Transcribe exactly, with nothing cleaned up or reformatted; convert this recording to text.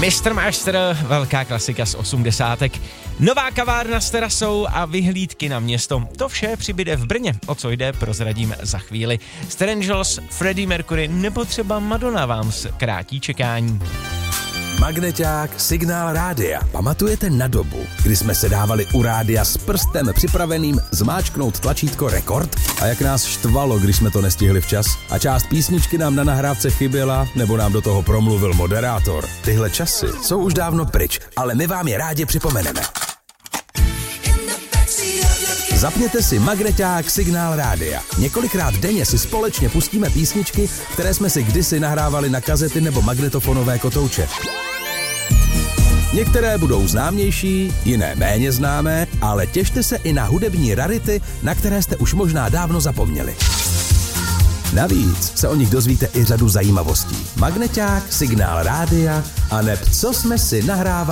mister Master, velká klasika z osmdesátek. Nová kavárna s terasou a vyhlídky na město. To vše přibyde v Brně. O co jde, prozradím za chvíli. Starangels, Freddie Mercury nebo třeba Madonna vám zkrátí čekání. Magneťák, signál rádia. Pamatujete na dobu, kdy jsme se dávali u rádia s prstem připraveným zmáčknout tlačítko rekord? A jak nás štvalo, když jsme to nestihli včas? A část písničky nám na nahrávce chyběla, nebo nám do toho promluvil moderátor? Tyhle časy jsou už dávno pryč, ale my vám je rádi připomeneme. Zapněte si Magneťák, signál rádia. Několikrát denně si společně pustíme písničky, které jsme si kdysi nahrávali na kazety nebo magnetofonové kotouče. Některé budou známější, jiné méně známé, ale těšte se i na hudební rarity, na které jste už možná dávno zapomněli. Navíc se o nich dozvíte i řadu zajímavostí. Magneťák, signál rádia a neb co jsme si nahrávali